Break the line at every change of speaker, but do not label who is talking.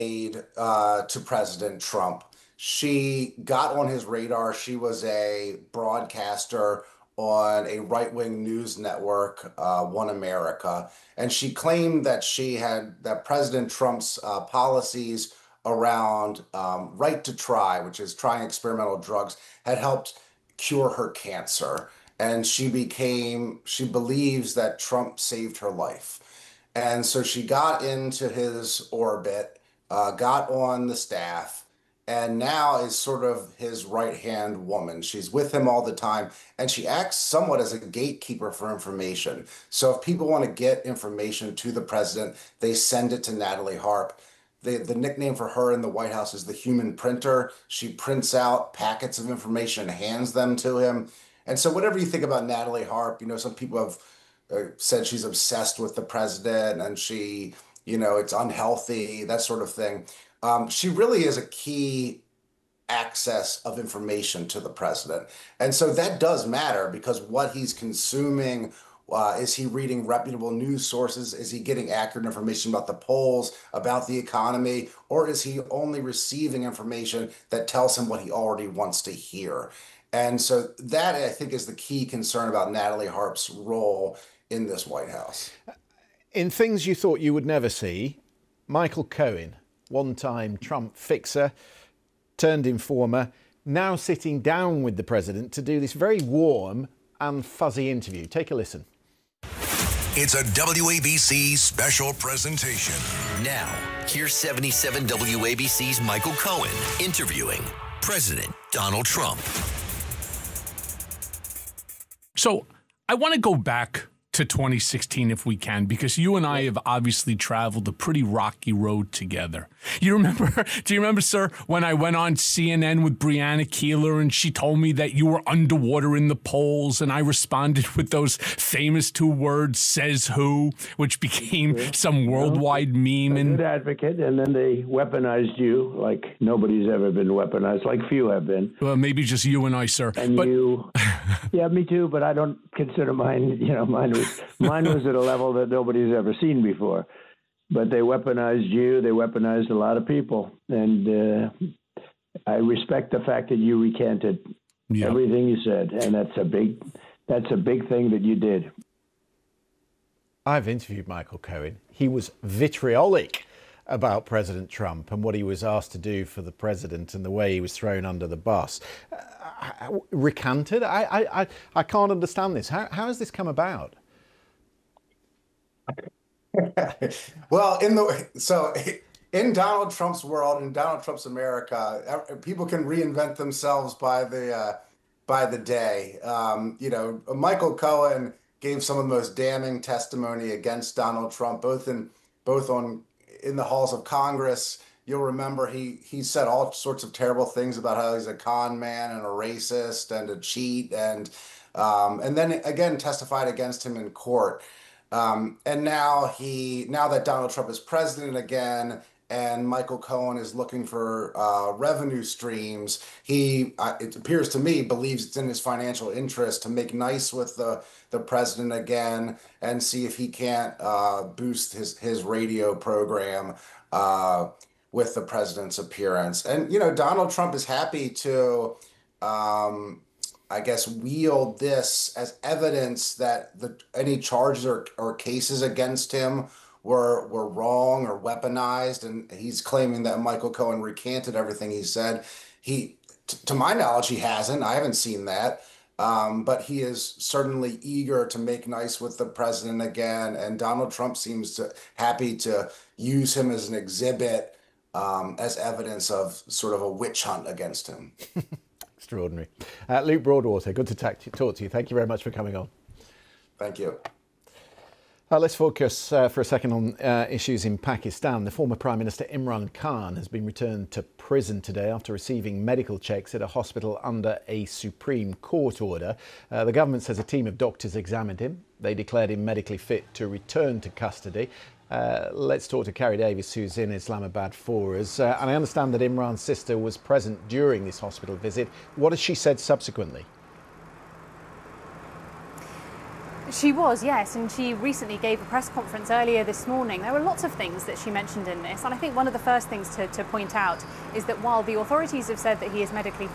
made to President Trump. She got on his radar. She was a broadcaster on a right-wing news network, One America, and she claimed that that President Trump's policies around right to try, which is trying experimental drugs, had helped cure her cancer. And she believes that Trump saved her life. And so she got into his orbit, got on the staff, and now is sort of his right-hand woman. She's with him all the time, and she acts somewhat as a gatekeeper for information. So if people want to get information to the president, they send it to Natalie Harp. The nickname for her in the White House is the human printer. She prints out packets of information, hands them to him. And so whatever you think about Natalie Harp, some people have said she's obsessed with the president and it's unhealthy, that sort of thing. She really is a key access of information to the president. And so that does matter because what he's consuming, is he reading reputable news sources? Is he getting accurate information about the polls, about the economy, or is he only receiving information that tells him what he already wants to hear? And so that, I think, is the key concern about Natalie Harp's role in this White House.
In things you thought you would never see, Michael Cohen, one-time Trump fixer, turned informer, now sitting down with the president to do this very warm and fuzzy interview. Take a listen.
It's a WABC special presentation.
Now, here's 77 WABC's Michael Cohen interviewing President Donald Trump.
So I want to go back to 2016 if we can, because you and I have obviously traveled a pretty rocky road together. Do you remember, sir, when I went on CNN with Brianna Keilar and she told me that you were underwater in the polls, and I responded with those famous two words, says who, which became some worldwide meme.
A good advocate, and then they weaponized you like nobody's ever been weaponized, like few have been.
Well, maybe just you and I, sir.
And you, yeah, me too, but I don't consider mine, mine was at a level that nobody's ever seen before. But they weaponized you. They weaponized a lot of people. And I respect the fact that you recanted everything you said. And that's a big thing that you did.
I've interviewed Michael Cohen. He was vitriolic about President Trump and what he was asked to do for the president and the way he was thrown under the bus. Recanted? I can't understand this. How has this come about?
Well, in Donald Trump's world, in Donald Trump's America, people can reinvent themselves by the day. Michael Cohen gave some of the most damning testimony against Donald Trump, both in the halls of Congress. You'll remember he said all sorts of terrible things about how he's a con man and a racist and a cheat, and then again testified against him in court. And now that Donald Trump is president again, and Michael Cohen is looking for revenue streams, it appears to me, believes it's in his financial interest to make nice with the president again and see if he can't boost his radio program with the president's appearance. And, Donald Trump is happy to I guess, wield this as evidence that any charges or cases against him were wrong or weaponized. And he's claiming that Michael Cohen recanted everything he said. To my knowledge, he hasn't. I haven't seen that. But he is certainly eager to make nice with the president again. And Donald Trump seems happy to use him as an exhibit, as evidence of sort of a witch hunt against him.
Extraordinary. Luke Broadwater, good to talk to you. Thank you very much for coming on.
Thank you.
Let's focus for a second on issues in Pakistan. The former Prime Minister Imran Khan has been returned to prison today after receiving medical checks at a hospital under a Supreme Court order. The government says a team of doctors examined him. They declared him medically fit to return to custody. Let's talk to Carrie Davis, who's in Islamabad for us. And I understand that Imran's sister was present during this hospital visit. What has she said subsequently?
She was, yes, and she recently gave a press conference earlier this morning. There were lots of things that she mentioned in this, and I think one of the first things to point out is that while the authorities have said that he is medically